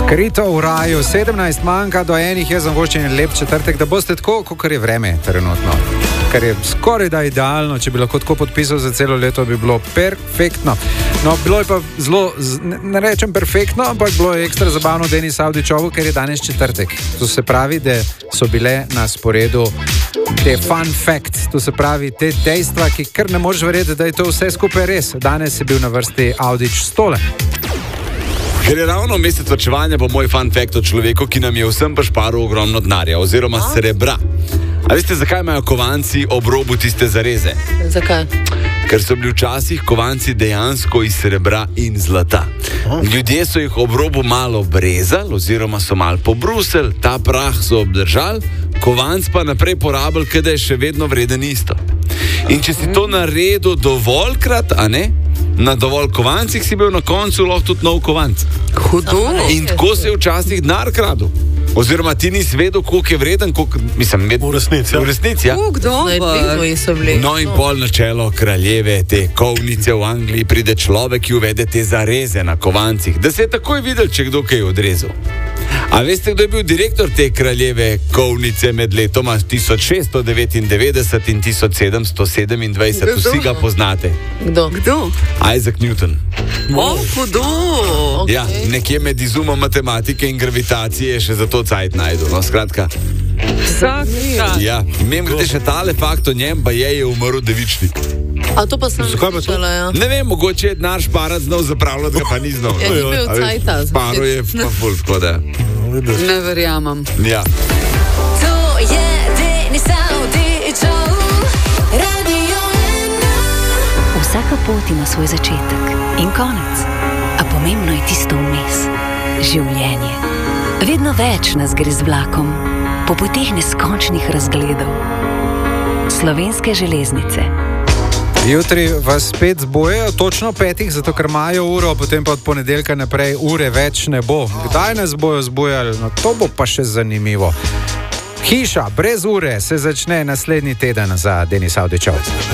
Skrito v raju, 17 manjka do enih, jaz vam voščen lep četrtek, da boste tako, kot je vreme trenutno. Kar je skoraj da idealno, če bi lahko tako podpisal za celo leto, bi bilo perfektno. No, bilo je pa zelo, ne rečem perfektno, ampak bilo je ekstra zabavno Denis Avdićovu, ker je danes četrtek. To se pravi, da so bile na sporedu te fun facts, to se pravi te dejstva, ki kar ne moreš verjeti, da je to vse skupaj res. Danes je bil na vrsti Avdić Stole. Ker je ravno mesec varčevanja, bo moj fun fact o človeku, ki nam je vsem pašparil ogromno denarja oziroma srebra. A veste, zakaj imajo kovanci ob robu tiste zareze? Zakaj? Ker so bili včasih kovanci dejansko iz srebra in zlata. Ljudje so jih ob robu malo brezali oziroma so malo pobrusili, ta prah so obdržali, kovanc pa naprej porabili, ker je še vedno vreden isto. In če si to naredil dovoljkrat, a ne? Na dovolj kovancih si bil na koncu lahko tudi nov kovanc. Hudo. In tako se je včasih denar kradel. Oziroma ti nisi vedel, koliko je vreden, koliko, mislim, v resnici, ja. No in pol načelo kraljeve, te kovnice v Angliji, pride človek, ki uvede te zareze na kovancih, da se je takoj videl, če kdo kaj odrezal. A veste, kdo je bil direktor te kraljeve kovnice med letoma 1699 in 1727? Vsi ga poznate. Kdo? Isaac Newton. Hudo. Ja, nekje med izumom matematike in gravitacije je še za to cajt najdu. No, skratka. Ja, imam gde še tale fakt o njem, pa je umrl devičnik. A to pa sem slišala, ja. Ne vem, mogoče je denar šparat znal zapravljati, ga pa ni znal. Ja, ni bil cajta. Sparo je pa ful, tako da. Ne verjamem. Ja. To je Denis Avdićov, Radio 1. Vsaka pot ima svoj začetek in konec, a pomembno je tisto vmes. Življenje. Vedno več nas gre z vlakom, po poteh neskončnih razgledov. Slovenske železnice. Jutri vas spet zbojejo, točno 5, zato ker imajo uro, potem pa od ponedeljka naprej ure več ne bo. Kdaj nas bojo zbojali? No, to bo pa še zanimivo. Hiša brez ure se začne naslednji teden za Denis Avdićov.